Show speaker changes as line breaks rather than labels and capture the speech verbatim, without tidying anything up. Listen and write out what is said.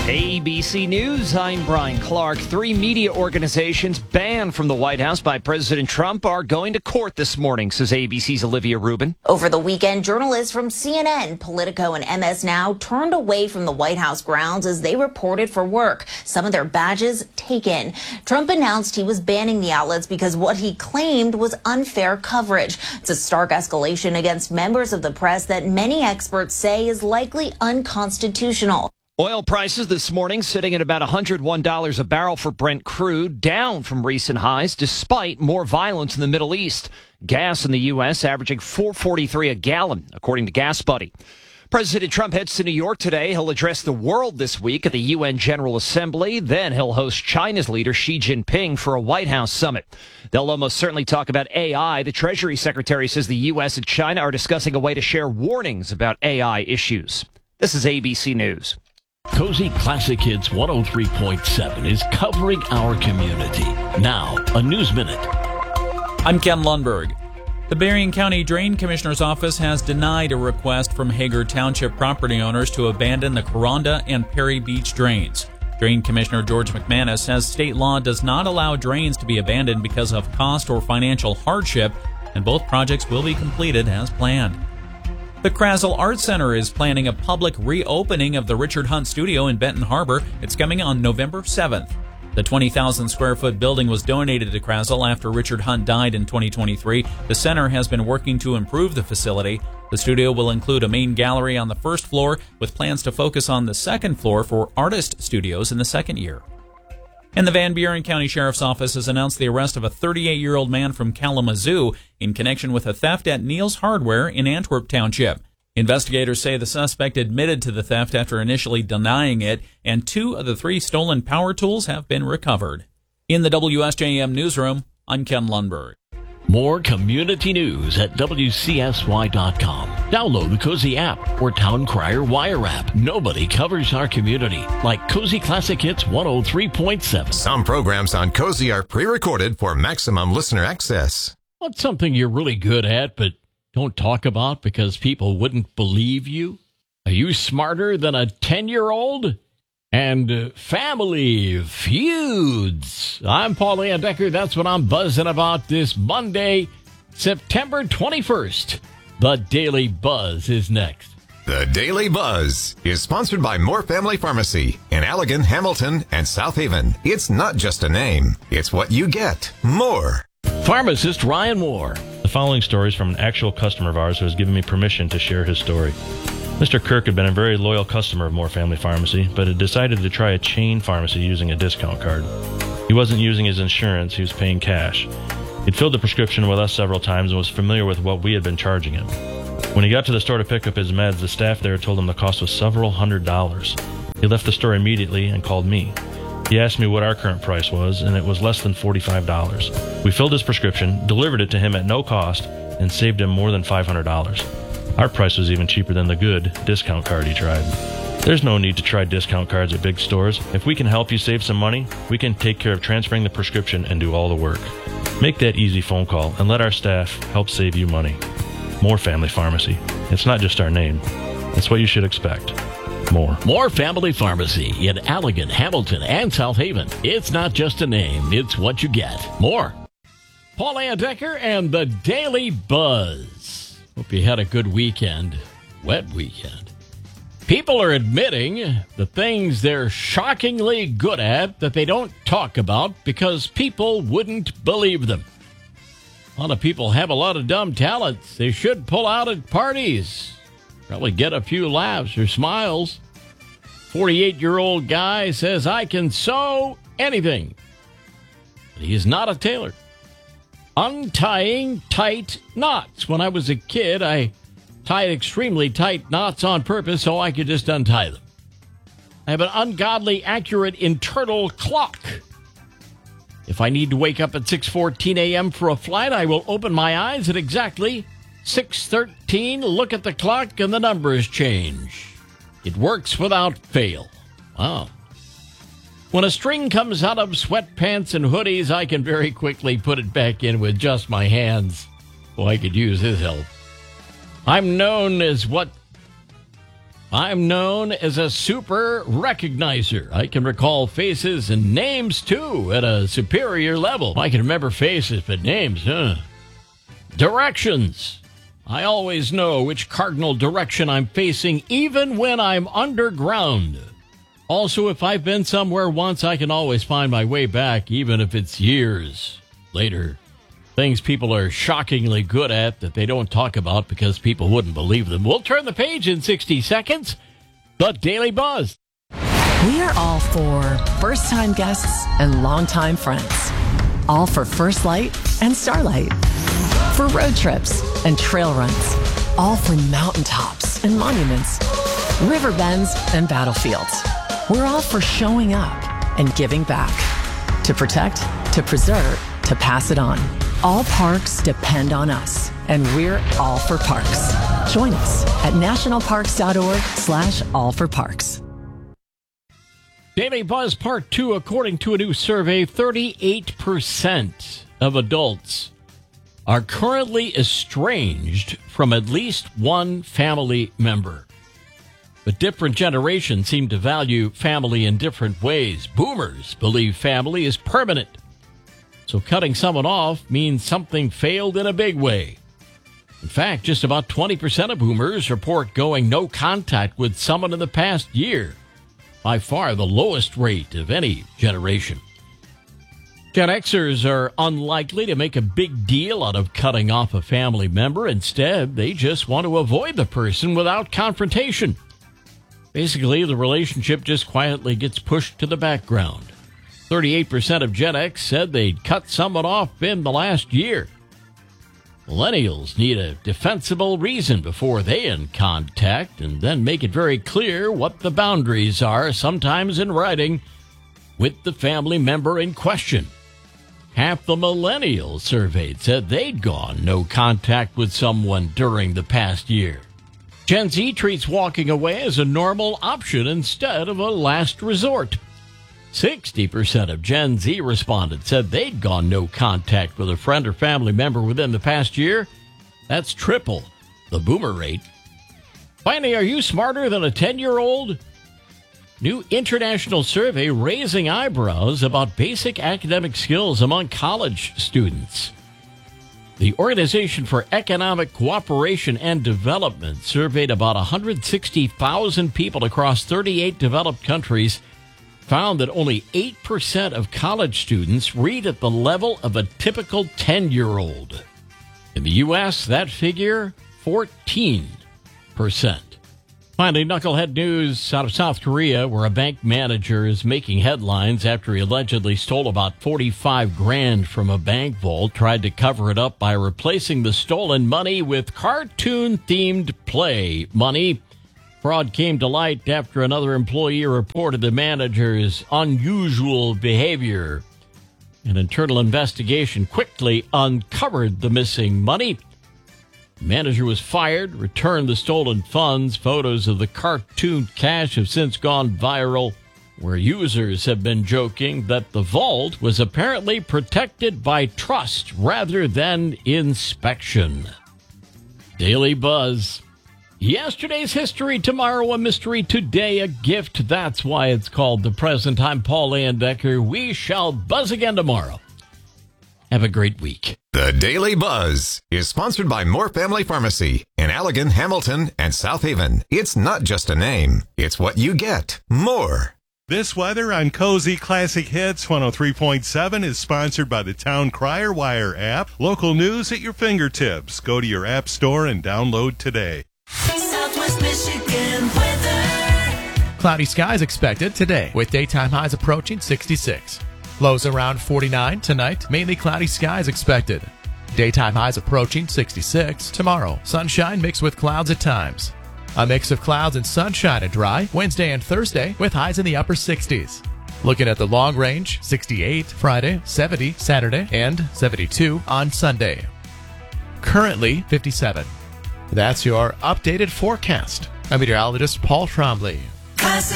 A B C News, I'm Brian Clark. Three media organizations banned from the White House by President Trump are going to court this morning, says A B C's Olivia Rubin.
Over the weekend, journalists from C N N, Politico, and M S Now turned away from the White House grounds as they reported for work. Some of their badges taken. Trump announced he was banning the outlets because what he claimed was unfair coverage. It's a stark escalation against members of the press that many experts say is likely unconstitutional.
Oil prices this morning sitting at about one hundred one dollars a barrel for Brent crude, down from recent highs despite more violence in the Middle East. Gas in the U S averaging four forty-three a gallon, according to Gas Buddy. President Trump heads to New York today. He'll address the world this week at the U N General Assembly. Then he'll host China's leader Xi Jinping for a White House summit. They'll almost certainly talk about A I. The Treasury Secretary says the U S and China are discussing a way to share warnings about A I issues. This is A B C News.
Cozy Classic Hits one oh three point seven is covering our community. Now, a News Minute.
I'm Ken Lundberg. The Berrien County Drain Commissioner's Office has denied a request from Hager Township property owners to abandon the Coronda and Perry Beach drains. Drain Commissioner George McManus says state law does not allow drains to be abandoned because of cost or financial hardship, and both projects will be completed as planned. The Krasl Art Center is planning a public reopening of the Richard Hunt Studio in Benton Harbor. It's coming on November seventh. The twenty thousand square foot building was donated to Krasl after Richard Hunt died in twenty twenty-three. The center has been working to improve the facility. The studio will include a main gallery on the first floor with plans to focus on the second floor for artist studios in the second year. And the Van Buren County Sheriff's Office has announced the arrest of a thirty-eight-year-old man from Kalamazoo in connection with a theft at Neal's Hardware in Antwerp Township. Investigators say the suspect admitted to the theft after initially denying it, and two of the three stolen power tools have been recovered. In the W S J M newsroom, I'm Ken Lundberg.
More community news at W C S Y dot com. Download the Cozy app or Town Crier Wire app. Nobody covers our community like Cozy Classic Hits one oh three point seven.
Some programs on Cozy are pre-recorded for maximum listener access.
What's something you're really good at but don't talk about because people wouldn't believe you? Are you smarter than a ten-year-old? And uh, Family Feuds. I'm Paul Leondecker. That's what I'm buzzing about this Monday, September twenty-first. The Daily Buzz is next.
The Daily Buzz is sponsored by Moore Family Pharmacy in Allegan, Hamilton, and South Haven. It's not just a name. It's what you get. More.
Pharmacist Ryan Moore.
The following story is from an actual customer of ours who has given me permission to share his story. Mister Kirk had been a very loyal customer of Moore Family Pharmacy, but had decided to try a chain pharmacy using a discount card. He wasn't using his insurance, he was paying cash. He'd filled the prescription with us several times and was familiar with what we had been charging him. When he got to the store to pick up his meds, the staff there told him the cost was several hundred dollars. He left the store immediately and called me. He asked me what our current price was, and it was less than forty-five dollars. We filled his prescription, delivered it to him at no cost, and saved him more than five hundred dollars. Our price was even cheaper than the good discount card he tried. There's no need to try discount cards at big stores. If we can help you save some money, we can take care of transferring the prescription and do all the work. Make that easy phone call and let our staff help save you money. Moore Family Pharmacy. It's not just our name. It's what you should expect. More.
Moore Family Pharmacy in Allegan, Hamilton, and South Haven. It's not just a name. It's what you get. More. Paul Leondecker and the Daily Buzz. Hope you had a good weekend. Wet weekend. People are admitting the things they're shockingly good at that they don't talk about because people wouldn't believe them. A lot of people have a lot of dumb talents they should pull out at parties. Probably get a few laughs or smiles. forty-eight-year-old guy says, I can sew anything. But he is not a tailor. Untying tight knots. When I was a kid, I tied extremely tight knots on purpose so I could just untie them. I have an ungodly accurate internal clock. If I need to wake up at six fourteen a.m. for a flight, I will open my eyes at exactly six thirteen, look at the clock, and the numbers change. It works without fail. Wow. When a string comes out of sweatpants and hoodies, I can very quickly put it back in with just my hands. Oh, I could use his help. I'm known as what I'm known as a super recognizer. I can recall faces and names, too, at a superior level. I can remember faces, but names, huh? Directions. I always know which cardinal direction I'm facing, even when I'm underground. Also, if I've been somewhere once, I can always find my way back, even if it's years later. Things people are shockingly good at that they don't talk about because people wouldn't believe them. We'll turn the page in sixty seconds. The Daily Buzz.
We are all for first-time guests and longtime friends. All for First Light and Starlight. For road trips and trail runs. All for mountaintops and monuments. River bends and battlefields. We're all for showing up and giving back. To protect, to preserve, to pass it on. All parks depend on us, and we're all for parks. Join us at nationalparks.org slash all for parks.
Daily Buzz Part two, according to a new survey, thirty-eight percent of adults are currently estranged from at least one family member. But different generations seem to value family in different ways. Boomers believe family is permanent. So cutting someone off means something failed in a big way. In fact, just about twenty percent of boomers report going no contact with someone in the past year. By far the lowest rate of any generation. Gen Xers are unlikely to make a big deal out of cutting off a family member. Instead, they just want to avoid the person without confrontation. Basically, the relationship just quietly gets pushed to the background. thirty-eight percent of Gen X said they'd cut someone off in the last year. Millennials need a defensible reason before they end contact and then make it very clear what the boundaries are, sometimes in writing, with the family member in question. Half the millennials surveyed said they'd gone no contact with someone during the past year. Gen Z treats walking away as a normal option instead of a last resort. sixty percent of Gen Z respondents said they'd gone no contact with a friend or family member within the past year. That's triple the boomer rate. Finally, are you smarter than a ten-year-old? New international survey raising eyebrows about basic academic skills among college students. The Organization for Economic Cooperation and Development surveyed about one hundred sixty thousand people across thirty-eight developed countries, found that only eight percent of college students read at the level of a typical ten-year-old. In the U S, that figure, fourteen percent. Finally, knucklehead news out of South Korea, where a bank manager is making headlines after he allegedly stole about forty-five grand from a bank vault, tried to cover it up by replacing the stolen money with cartoon-themed play money. Fraud came to light after another employee reported the manager's unusual behavior. An internal investigation quickly uncovered the missing money. The manager was fired, returned the stolen funds. Photos of the cartoon cash have since gone viral, where users have been joking that the vault was apparently protected by trust rather than inspection. Daily Buzz. Yesterday's history, tomorrow a mystery, today a gift. That's why it's called The Present. I'm Paul Landecker. We shall buzz again tomorrow. Have a great week.
The Daily Buzz is sponsored by Moore Family Pharmacy in Allegan, Hamilton, and South Haven. It's not just a name. It's what you get. More.
This weather on Cozy Classic Hits one oh three point seven is sponsored by the Town Crier Wire app. Local news at your fingertips. Go to your app store and download today.
Southwest Michigan weather.
Cloudy skies expected today with daytime highs approaching sixty-six. Lows around forty-nine tonight. Mainly cloudy skies expected. Daytime highs approaching sixty-six. Tomorrow, sunshine mixed with clouds at times. A mix of clouds and sunshine and dry Wednesday and Thursday with highs in the upper sixties. Looking at the long range, sixty-eight Friday, seventy Saturday, and seventy-two on Sunday. Currently fifty-seven. That's your updated forecast. I'm meteorologist Paul Trombley.
Classic.